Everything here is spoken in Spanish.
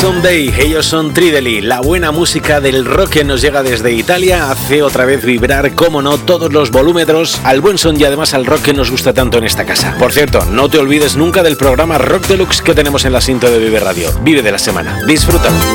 Someday, ellos son Trideli. La buena música del rock que nos llega desde Italia hace otra vez vibrar, como no, todos los volúmetros al buen son y además al rock que nos gusta tanto en esta casa. Por cierto, no te olvides nunca del programa Rock Deluxe que tenemos en la cinta de Vive Radio. Vive de la semana. Disfrútalo.